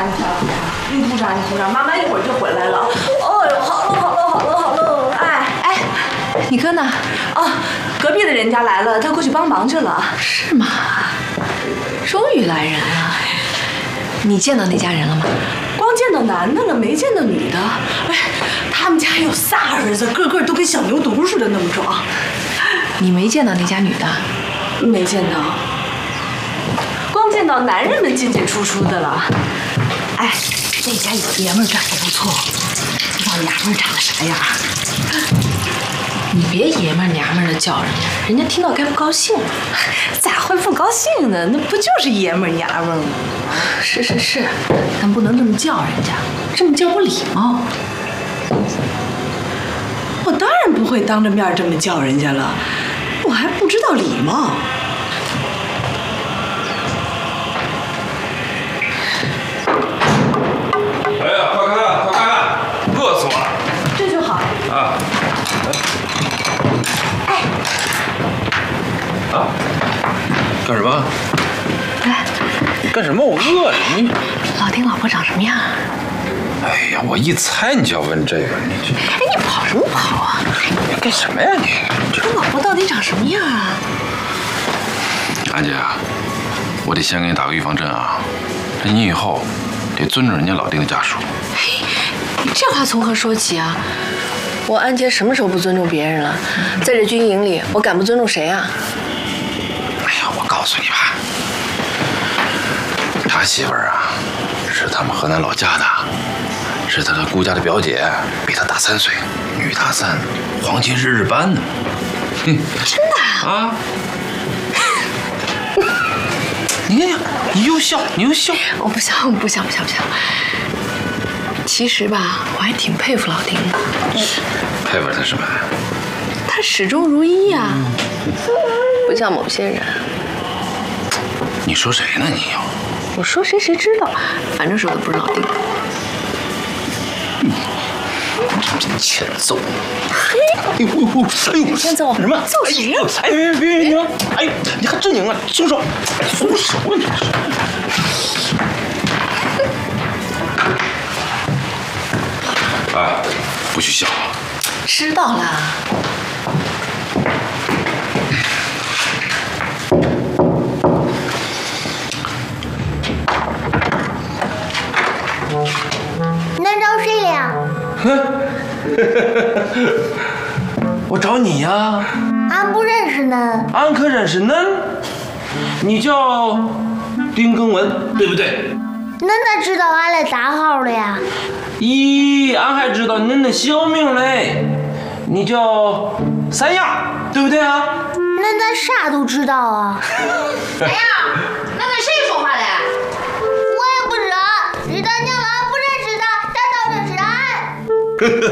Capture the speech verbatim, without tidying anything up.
你跳一跳，你鼓掌，你鼓掌，妈妈一会儿就回来了。哦呦，好了好了好了好了，哎哎， 你哥呢？ 哦，隔壁的人家来了，他过去帮忙去了。 是吗？终于来人了。你见到那家人了吗？ 光见到男的了，没见到女的。哎，他们家有仨儿子，个个都跟小牛犊似的那么壮。 你没见到那家女的？ 没见到，光见到男人们进进出出的了。哎，那家有爷们儿长得不错，老娘们儿长得啥样？ 你别爷们儿娘们儿的叫人家，人家听到该不高兴了。 咋会不高兴呢？那不就是爷们儿娘们儿吗？ 是是是，但不能这么叫人家，这么叫不礼貌。 我当然不会当着面这么叫人家了，我还不知道礼貌。 哎呀，快看看，快看看，饿死我了！ 这就好啊。 哎。 啊？干什么？ 来， 干什么？我饿了。你老丁老婆长什么样？ 哎呀，我一猜你就要问这个，你这…… 哎，你跑什么跑啊？ 你干什么呀你？ 这老婆到底长什么样啊？ 安姐啊，我得先给你打个预防针啊，你以后得尊重人家老丁的家属。 嘿，你这话从何说起啊？我安杰什么时候不尊重别人了？在这军营里，我敢不尊重谁啊？ 哎呀，我告诉你吧，他媳妇儿啊，是他们河南老家的，是他的姑家的表姐，比他大三岁，女大三，黄金日日班呢。哼， 真的啊？ 啊！你看，你又笑，你又笑。 我不笑，不笑，不笑，不笑。其实吧，我还挺佩服老丁的。 佩服他什么？ 他始终如一呀、啊，不像某些人。 你说谁呢？你又？ 我说谁谁知道，反正说的不是老丁。 嗯，真欠揍！ 嘿， 哎呦呦，哎呦， 欠揍什么？ 揍谁呀？ 哎别别别别！哎呦，你还真赢啊！松手，松手啊你！啊，不许笑！ 知道了。 能找谁了？ 我找你呀。 俺不认识呢。 俺可认识恁，你叫丁耕文，对不对？ 恁咋知道俺的大号了呀？ 咦，俺还知道恁的小名嘞，你叫三亚，对不对啊？ 恁咋啥都知道啊？ 哎呀，那跟谁说话嘞？ 我也不知道，知道娘了，不认识他，他倒认识俺。